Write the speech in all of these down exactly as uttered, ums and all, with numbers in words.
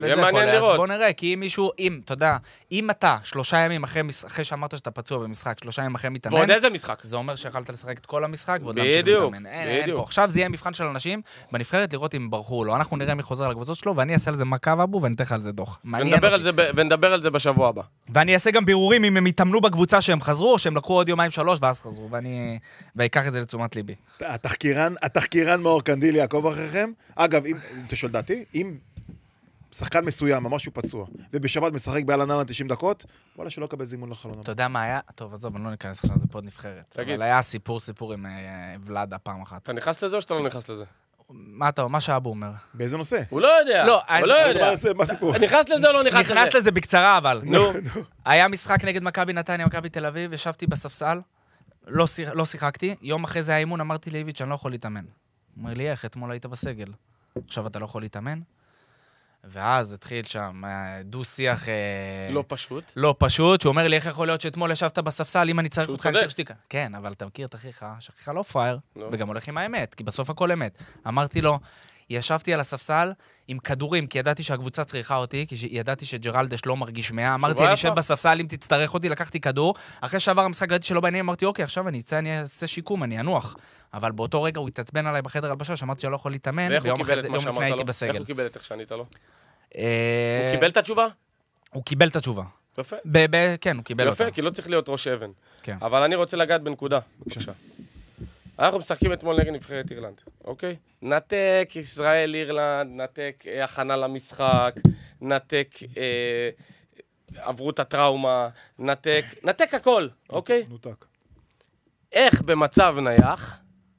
יהיה מעניין לראות. אז בוא נראה, כי אם מישהו, אם, אתה יודע, אם אתה שלושה ימים אחרי, אחרי שאמרת שאתה פצוע במשחק, שלושה ימים אחרי מתאמן, ועוד איזה משחק? זה אומר שיכלת לשחק את כל המשחק, ועוד להמשיך מתאמן. אין, אין פה. עכשיו זה יהיה מבחן של אנשים בנבחרת לראות אם ברחו או לא. אנחנו נראה מי חוזר לקבוצות שלו, ואני אעשה על זה מעקב אבו, ואני אתן לך על זה דוח. ונדבר על זה בשבוע הבא. ואני אעשה גם בירורים אם הם התאמנו בקבוצה שהם חזרו, או שהם לקחו עוד יומיים שלוש ואז חזרו, ואני ואקח את זה לתשומת ליבי. התחקירן, התחקירן מאור קנדיל יעקוב אחריכם. אגב, אם תשאל דעתי, אם שחקן מסוים, ממש הוא פצוע, ובשבת משחק באלננה תשעים דקות, וואלה שלא יקבל זימון לחלון. אתה יודע מה היה? טוב, עזוב, אני לא ניכנס עכשיו, זה פה עוד נבחרת. אבל היה סיפור, סיפור עם ולדה פעם אחת. אתה נכנס לזה או שאתה לא נכנס לזה? מה אתה, מה שאבו אומר? באיזה נושא? הוא לא יודע. לא, הוא לא יודע. מה הסיפור? נכנס לזה או לא נכנס לזה? נכנס לזה בקצרה, אבל. נו. היה משחק נגד מכבי נתניה, מכבי תל אביב, ישבתי בספסל, לא שיחקתי, יום אחרי זה האימון, אמרתי לאיביץ' שאני לא יכול להתאמן. הוא אומר לי, איך, אתמול היית בסגל. עכשיו אתה לא יכול להתאמן? ואז התחיל שם דו שיח לא פשוט. לא פשוט, שהוא אומר לי, איך יכול להיות שאתמול ישבת בספסל, אם אני צריך אותך, אני צריך שתיקה. כן, אבל אתה מכיר את אחיך, שאחיך לא פרייר, וגם הולך עם האמת, כי בסוף הכל אמת. אמרתי לו, ישבתי על הספסל עם כדורים, כי ידעתי שהקבוצה צריכה אותי, כי ידעתי שג'רלדש לא מרגיש מאה, אמרתי, אני אשב בספסל, אם תצטרך אותי, לקחתי כדור, אחרי שעבר המשחק ראיתי שלא בעניין, אמרתי, אוקיי, עכשיו אני אצא, אני אעשה שיקום, אני אנוח. אבל באותו רגע הוא התעצבן עליי בחדר הלבשה, שאמרתי שאני לא יכול להתאמן, ויום לפני הייתי בסגל. איך הוא קיבל את איך שענית לו? הוא קיבל את התשובה? הוא קיבל את התשובה. יפה. כן, הוא קיבל אותה. יפה, כי לא צריך להיות ראש אבן. כן. אבל אני רוצה לגעת בנקודה. בבקשה. אנחנו משחקים אתמול נגד נבחרת אירלנד, אוקיי? נתק ישראל, אירלנד, נתק הכנה למשחק, נתק עברו את הטראומה, נתק, נתק הכל, אוקיי? נותק. איך במצב נייח,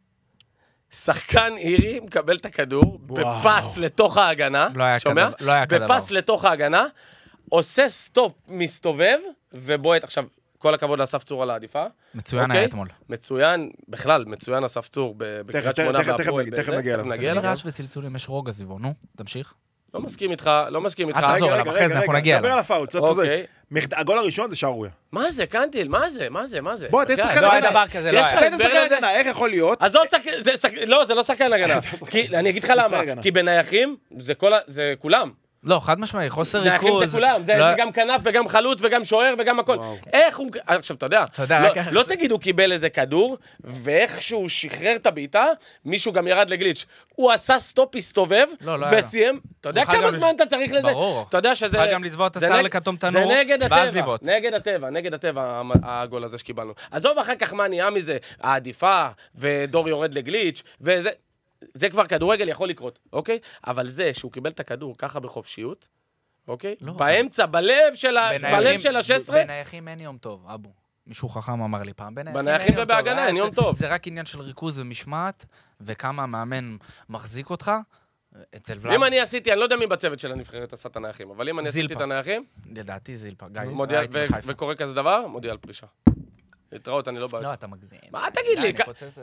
שחקן אירי מקבל את הכדור, בפס לתוך ההגנה, שומע? בפס לתוך ההגנה, עושה סטופ, מסתובב, ובועט עכשיו, כל הכבוד לאסף צור על העדיפה. מצוין היה אתמול. מצוין, בכלל, מצוין אסף צור בקריית שמונה והפועל. תכף נגיע אליו. אין רעש וצלצולים, יש רוגע סביבו, נו, תמשיך. לא מסכים איתך, לא מסכים איתך. אל תעזור אליו, אחרי זה אנחנו נגיע אליו. דבר על הפאול, צודק. הגול הראשון זה שערוריה. מה זה, קנדיל? מה זה? מה זה? מה זה? בוא, תן שחקן הגנה. לא היה דבר כזה, לא היה. תן שחקן הגנה, איך יכול להיות? אז לא, זה לא שחקן הגנה. אני אגיד לך למה. כי בנייחים, זה כולם. לא, חד משמעי, חוסר ריכוז. נייחים זה כולם, זה גם כנף וגם חלוץ וגם שוער וגם הכל. איך הוא... עכשיו, אתה יודע, לא תגיד הוא קיבל איזה כדור, ואיך שהוא שחרר את הבעיטה, מישהו גם ירד לגליץ'. הוא עשה סטופ, הסתובב, וסיים. אתה יודע כמה זמן אתה צריך לזה? ברור. אתה יודע שזה... יכול גם לצבוע את השיער לכתום תנור, זה נגד ואז הטבע, לבעוט. נגד הטבע, נגד הטבע, הגול הזה שקיבלנו. עזוב אחר כך מה נהיה מזה, העדיפה, ודור יורד לגליץ', וזה... זה כבר כדורגל יכול לקרות, אוקיי? אבל זה שהוא קיבל את הכדור ככה בחופשיות, אוקיי? באמצע, בלב של ה-שש עשרה... בנייחים אין יום טוב, אבו. מישהו חכם אמר לי פעם. בנייחים ובהגנה אין יום טוב. זה רק עניין של ריכוז ומשמעת, וכמה המאמן מחזיק אותך. אצל ולד... אם אני עשיתי, אני לא יודע מי בצוות של הנבחרת עשה את הנייחים, אבל אם אני עשיתי את הנייחים... לדעתי זילפה, גיא. וקורא כזה דבר, מודיע על פרישה. התראות, אני לא בא... לא, אתה מגזים. מה תגיד לי?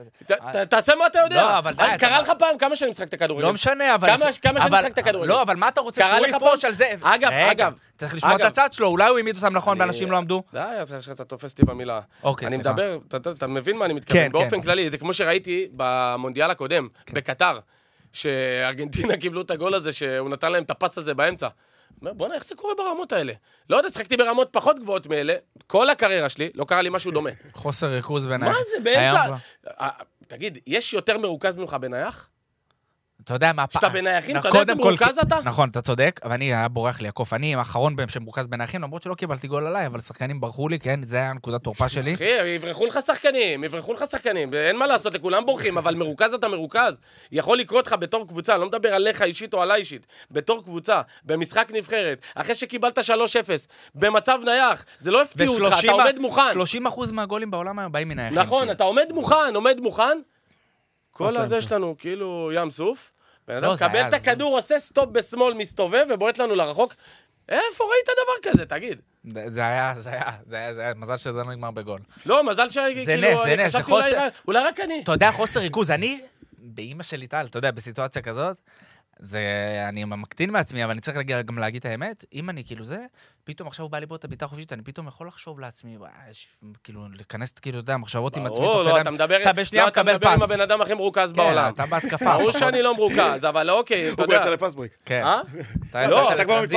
תעשה מה אתה יודע. לא, אבל די. קרא לך פעם כמה שאני משחק את הכדורגל. לא משנה, אבל... כמה שאני משחק את הכדורגל. לא, אבל מה אתה רוצה שהוא יפרוש על זה? אגב, אגב. צריך לשמוע את הצד שלו, אולי הוא העמיד אותם נכון ואנשים לא עמדו. די, אתה תופס אותי במילה. אוקיי, סליחה. אני מדבר, אתה מבין מה אני מתכוון. באופן כללי, זה כמו שראיתי במונדיאל הקודם, בקטר, שארגנטינה קיבלו את הגול הזה, שהוא נתן להם את הפס הזה באמצע. בוא'נה, איך זה קורה ברמות האלה? לא יודע, שחקתי ברמות פחות גבוהות מאלה, כל הקריירה שלי, לא קרה לי משהו דומה. חוסר ריכוז בנייח. מה זה, באמצע? תגיד, יש יותר מרוכז ממך בנייח? אתה יודע מה... שאתה בנייחים, אתה יודע איזה מרוכז אתה? נכון, אתה צודק, אבל אני היה בורח לי הקוף. אני האחרון בהם שמרוכז בנייחים, למרות שלא קיבלתי גול עליי, אבל שחקנים ברחו לי, כן, זה היה נקודת תורפה שלי. אחי, יברחו לך שחקנים, יברחו לך שחקנים, אין מה לעשות, לכולם בורחים, אבל מרוכז אתה מרוכז. יכול לקרות לך בתור קבוצה, אני לא מדבר עליך אישית או עליי אישית, בתור קבוצה, במשחק נבחרת, אחרי שקיבלת שלוש אפס, במצב נייח, זה לא הפתיע אותך, אתה עומד מוכן. שלושים אחוז מהגולים בעולם היום באים מנייחים. נכון, אתה עומד מוכן, עומד מוכן. כל הזה שלנו כאילו ים סוף. קבל את הכדור, עושה סטופ בשמאל, מסתובב ובועט לנו לרחוק. איפה ראית דבר כזה, תגיד? זה היה, זה היה, זה היה, זה היה, מזל שזה לא נגמר בגול. לא, מזל שכאילו, זה נס, זה נס, זה חוסר... אולי רק אני. אתה יודע, חוסר ריכוז, אני, באמא שלי טל, אתה יודע, בסיטואציה כזאת, זה, אני מקטין מעצמי, אבל אני צריך להגיע, גם להגיד את האמת, אם אני כאילו זה, פתאום עכשיו הוא בא לבוא את הביתה חופשית, אני פתאום יכול לחשוב לעצמי, כאילו, לכנס, כאילו, יודע, מחשבות עם עצמי, לא, אתה מדבר, אתה בשנייה לא, אתה מקבל מדבר פס. עם הבן אדם הכי מרוכז בעולם. אתה בהתקפה. ברור שאני לא מרוכז, אבל אוקיי, אתה יודע. הוא יצא לפס ברייק. כן. אה? אתה יצאת לטרנזישן.